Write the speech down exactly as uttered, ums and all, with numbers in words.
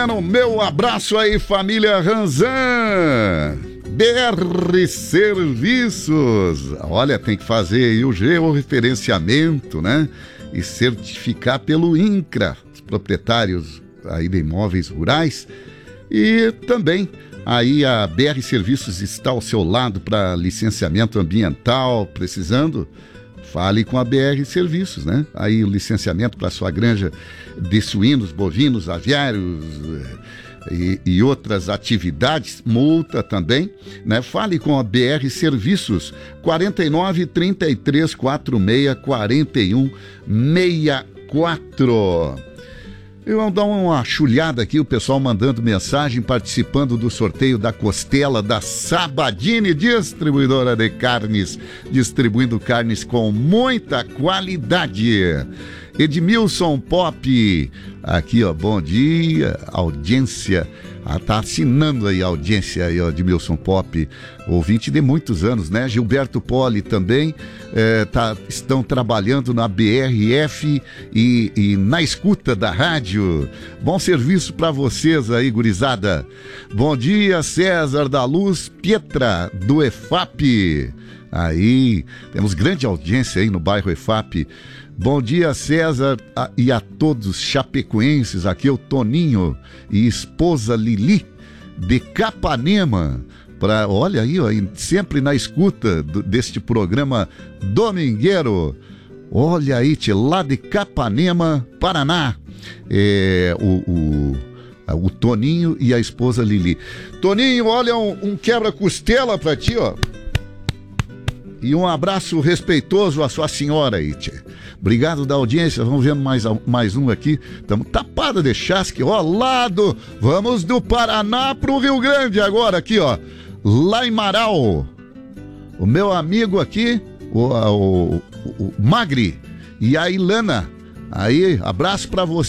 Meu abraço aí, família Ranzan, B R Serviços. Olha, tem que fazer aí o georreferenciamento, né? E certificar pelo INCRA, os proprietários aí de imóveis rurais. E também aí a B R Serviços está ao seu lado para licenciamento ambiental, precisando. Fale com a B R Serviços, né? Aí o licenciamento para sua granja de suínos, bovinos, aviários e, e outras atividades, multa também, né? Fale com a B R Serviços, quarenta e nove, trinta e três, quarenta e seis, quarenta e um, sessenta e quatro. Eu vou dar uma chulhada aqui, o pessoal mandando mensagem, participando do sorteio da costela da Sabadini, distribuidora de carnes, distribuindo carnes com muita qualidade. Edmilson Pop, aqui ó, bom dia, audiência, ah, tá assinando aí a audiência aí, ó, Edmilson Pop, ouvinte de muitos anos, né? Gilberto Poli também, é, tá, estão trabalhando na B R F e, e na escuta da rádio. Bom serviço para vocês aí, gurizada. Bom dia, César da Luz Pietra, do E F A P. Aí, temos grande audiência aí no bairro E F A P. Bom dia, César, a, e a todos chapecoenses. Aqui é o Toninho e esposa Lili, de Capanema. Pra, olha aí, ó, sempre na escuta do, deste programa domingueiro. Olha aí, tchê, lá de Capanema, Paraná. É, o, o, o Toninho e a esposa Lili. Toninho, olha, um, um quebra-costela pra ti, ó. E um abraço respeitoso à sua senhora aí, tchê. Obrigado da audiência, vamos vendo mais, mais um aqui. Estamos tapada de chasque, ó, lado. Vamos do Paraná pro Rio Grande agora, aqui, ó. Lá em Marau. O meu amigo aqui, o, o, o, o Magri e a Ilana. Aí, abraço pra você.